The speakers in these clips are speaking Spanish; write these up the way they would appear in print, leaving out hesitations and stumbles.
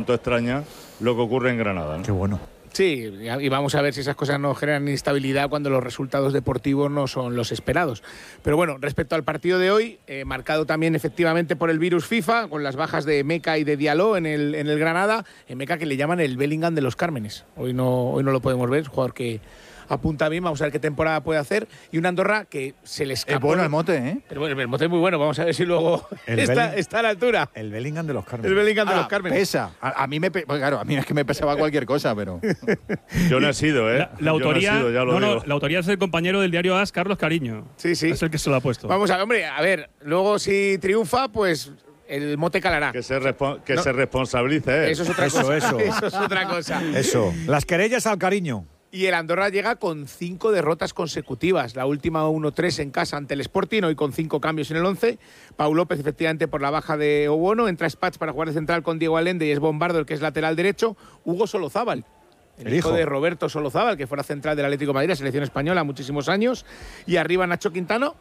tanto extraña lo que ocurre en Granada, ¿no? Qué bueno. Sí, y vamos a ver si esas cosas no generan inestabilidad cuando los resultados deportivos no son los esperados. Pero bueno, respecto al partido de hoy, marcado también efectivamente por el virus FIFA, con las bajas de Meca y de Diallo en el Granada, en Meca que le llaman el Bellingham de los Cármenes. Hoy no lo podemos ver, jugador que apunta bien, vamos a ver qué temporada puede hacer. Y un Andorra que se le escapó. Es bueno el mote, ¿eh? Pero bueno, el mote es muy bueno, vamos a ver si luego está a la altura. El Bellingham de los Cármenes. El Bellingham de los Cármenes. Pesa. A mí pues claro, a mí es que me pesaba cualquier cosa, pero… Yo no he sido, ¿eh? La autoría, Yo no he sido, ya lo digo. la autoría es del compañero del diario AS, Carlos Cariño. Sí. Es el que se lo ha puesto. Vamos a ver, hombre, a ver, luego si triunfa, pues el mote calará. Que se responsabilice él. Eso es otra cosa. Eso. Eso es otra cosa. Eso. Las querellas al cariño. Y el Andorra llega con 5 derrotas consecutivas. La última 1-3 en casa ante el Sporting, hoy con 5 cambios en el 11. Pau López, efectivamente, por la baja de Obono. Entra Spats para jugar de central con Diego Allende y es Bombardo, el que es lateral derecho. Hugo Solozábal, el hijo de Roberto Solozábal, que fuera central del Atlético de Madrid, la selección española, muchísimos años. Y arriba Nacho Quintana,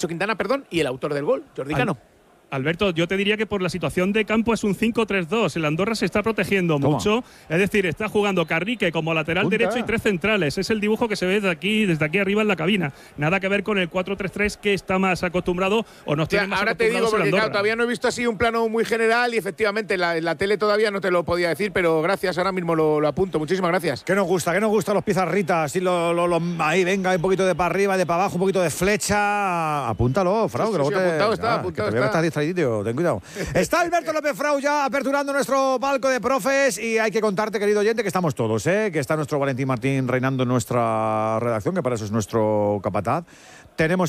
y el autor del gol, Jordi Cano. Alberto, yo te diría que por la situación de campo es un 5-3-2. El Andorra se está protegiendo mucho. Es decir, está jugando Carrique como lateral derecho y 3 centrales. Es el dibujo que se ve desde aquí arriba en la cabina. Nada que ver con el 4-3-3 que está más acostumbrado o nos tiene más ahora te digo, porque claro, todavía no he visto así un plano muy general y efectivamente en la tele todavía no te lo podía decir, pero gracias, ahora mismo lo apunto. Muchísimas gracias. ¿Qué nos gusta los pizarritas? Ahí venga, un poquito de para arriba, de para abajo, un poquito de flecha. Apúntalo, Frau, que luego apuntado está. Que te veo que estás distraído, ten cuidado. Está Alberto López Frau ya aperturando nuestro palco de profes y hay que contarte, querido oyente, que estamos todos, que está nuestro Valentín Martín reinando en nuestra redacción, que para eso es nuestro capataz. Tenemos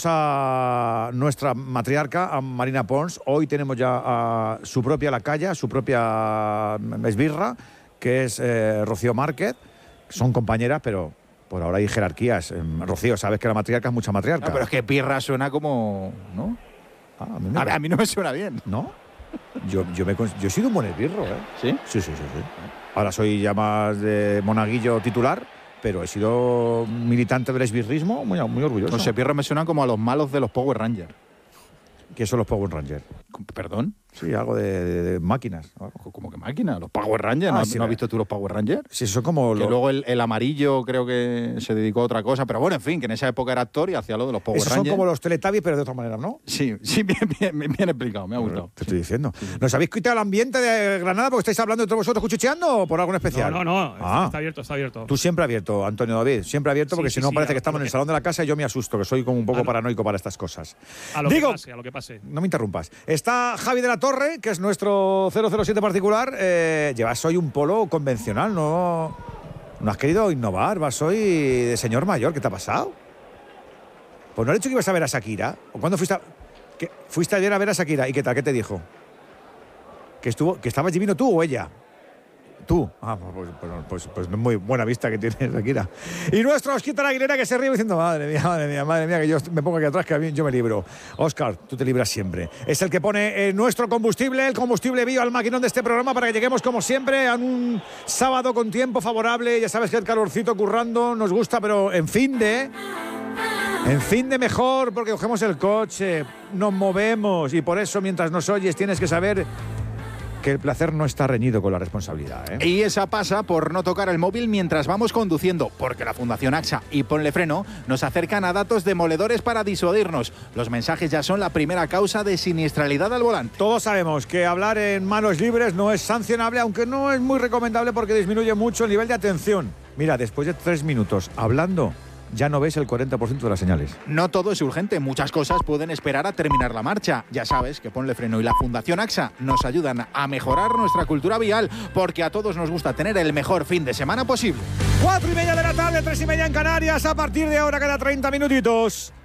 a nuestra matriarca, a Marina Pons. Hoy tenemos ya a su propia lacaya, su propia esbirra, que es Rocío Márquez. Son compañeras, pero por ahora hay jerarquías. Rocío, sabes que la matriarca es mucha matriarca. No, pero es que pirra suena como… ¿no? A mí no me suena bien. ¿No? Yo he sido un buen esbirro, ¿eh? ¿Sí? Sí. Ahora soy ya más de monaguillo titular, pero he sido militante del esbirrismo, muy orgulloso. Los esbirros me suenan como a los malos de los Power Rangers. ¿Qué son los Power Rangers? ¿Perdón? Sí, algo de máquinas. ¿Cómo que máquinas? ¿Los Power Rangers? ¿No has visto tú los Power Rangers? Sí, eso como… Que luego el amarillo creo que se dedicó a otra cosa, pero bueno, en fin, que en esa época era actor y hacía lo de los Power Rangers. Son como los Teletubbies, pero de otra manera, ¿no? Sí, bien explicado, me ha gustado. Te estoy diciendo. Sí. ¿Nos habéis quitado el ambiente de Granada porque estáis hablando entre vosotros cuchucheando o por algo especial? No, está abierto. Tú siempre abierto, Antonio David, siempre abierto, porque si no parece que estamos en el salón de la casa y yo me asusto, que soy como un poco paranoico para estas cosas. A lo que pase. No me interrumpas. Está Javi de la Torre, que es nuestro 007 particular. Llevas hoy un polo convencional, ¿no? No has querido innovar, vas hoy de señor mayor. ¿Qué te ha pasado? Pues no has dicho que ibas a ver a Shakira. ¿O cuándo fuiste fuiste ayer a ver a Shakira? ¿Y qué tal? ¿Qué te dijo? ¿Que estabas divino tú o ella? Tú. Pues muy buena vista que tienes, Shakira. Y nuestro Oscar Aguilera, que se ríe diciendo madre mía, que yo me pongo aquí atrás, que yo me libro. Oscar, tú te libras siempre. Es el que pone nuestro combustible, el combustible bio al maquinón de este programa para que lleguemos como siempre a un sábado con tiempo favorable. Ya sabes que el calorcito currando nos gusta, pero en fin de mejor, porque cogemos el coche, nos movemos y por eso mientras nos oyes tienes que saber que el placer no está reñido con la responsabilidad, ¿eh? Y esa pasa por no tocar el móvil mientras vamos conduciendo, porque la Fundación AXA y Ponle Freno nos acercan a datos demoledores para disuadirnos. Los mensajes ya son la primera causa de siniestralidad al volante. Todos sabemos que hablar en manos libres no es sancionable, aunque no es muy recomendable porque disminuye mucho el nivel de atención. Mira, después de 3 minutos hablando, ya no ves el 40% de las señales. No todo es urgente, muchas cosas pueden esperar a terminar la marcha. Ya sabes que Ponle Freno y la Fundación AXA nos ayudan a mejorar nuestra cultura vial, porque a todos nos gusta tener el mejor fin de semana posible. 4:30 de la tarde, 3:30 en Canarias. A partir de ahora, cada 30 minutitos.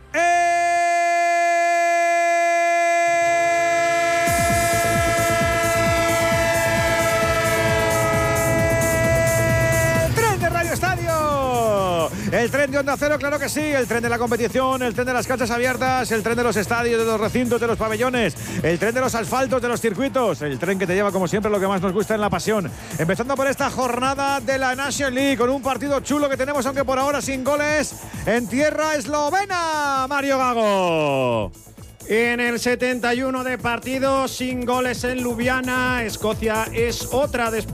El tren de Onda Cero, claro que sí. El tren de la competición, el tren de las canchas abiertas, el tren de los estadios, de los recintos, de los pabellones, el tren de los asfaltos, de los circuitos, el tren que te lleva como siempre lo que más nos gusta en la pasión. Empezando por esta jornada de la National League con un partido chulo que tenemos, aunque por ahora sin goles, en tierra eslovena. Mario Gago. En el 71 de partido, sin goles en Ljubljana, Escocia es otra después